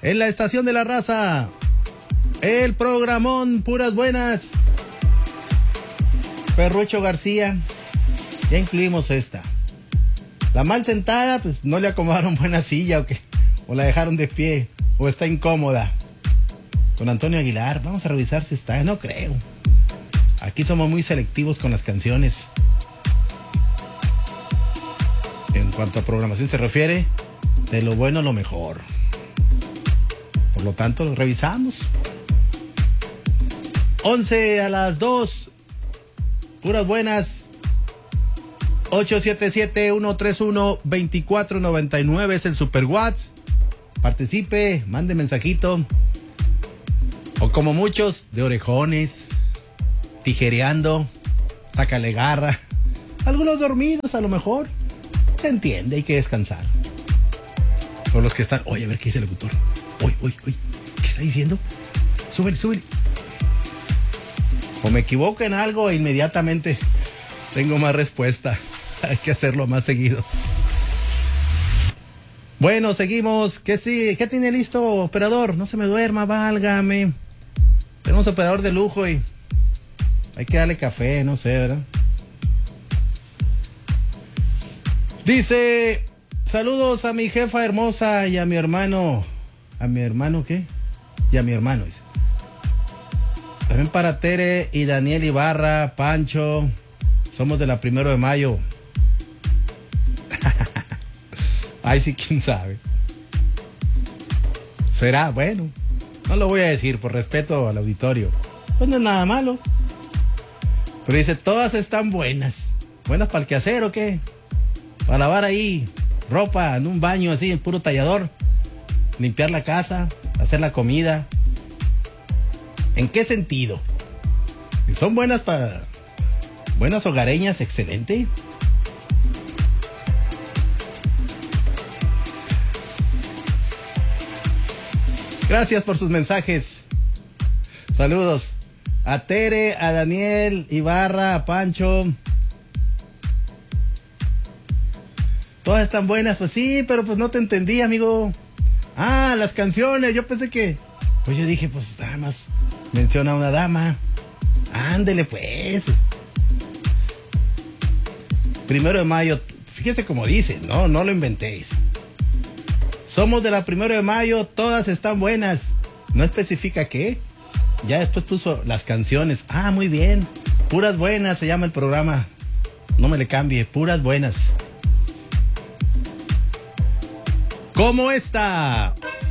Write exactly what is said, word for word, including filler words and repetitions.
En la estación de la raza, el programón Puras Buenas. Perrucho García, ya incluimos esta. La mal sentada, pues no le acomodaron buena silla o qué, o la dejaron de pie, o está incómoda. Con Antonio Aguilar, vamos a revisar si está, no creo. Aquí somos muy selectivos con las canciones. En cuanto a programación se refiere, de lo bueno lo mejor. Por lo tanto, lo revisamos. once a las dos. Puras Buenas. ocho siete siete, uno tres uno, dos cuatro nueve nueve es el Super WhatsApp. Participe, mande mensajito. O como muchos, de orejones, tijereando, sácale garra. Algunos dormidos a lo mejor. Se entiende, hay que descansar. Por los que están, oye, a ver qué dice el locutor. Oye, oye, oye, ¿qué está diciendo? Súbele, súbele. O me equivoco en algo e inmediatamente tengo más respuesta. Hay que hacerlo más seguido. Bueno, seguimos. ¿Qué sí? ¿Qué tiene listo, operador? No se me duerma, válgame. Tenemos operador de lujo y hay que darle café, no sé, ¿verdad? Dice, saludos a mi jefa hermosa y a mi hermano. ¿A mi hermano qué? Y a mi hermano, dice. También para Tere y Daniel Ibarra, Pancho. Somos de la primero de mayo. Ay, sí, quién sabe. ¿Será? Bueno, no lo voy a decir por respeto al auditorio. Pues no es nada malo. Pero dice, todas están buenas. ¿Buenas para el quehacer o qué? Para lavar ahí ropa en un baño así, en puro tallador. Limpiar la casa, hacer la comida. ¿En qué sentido? Si son buenas para... buenas hogareñas, excelente. Gracias por sus mensajes. Saludos a Tere, a Daniel Ibarra, a Pancho. Todas están buenas, pues sí, pero pues no te entendí, amigo. Ah, las canciones, yo pensé que... Pues yo dije, pues nada más menciona a una dama. Ándele pues. Primero de mayo, fíjese como dice, no, no lo inventéis. Somos de la primero de mayo, todas están buenas. No especifica qué. Ya después puso las canciones. Ah, muy bien. Puras Buenas se llama el programa. No me le cambie, Puras Buenas. ¿Cómo está?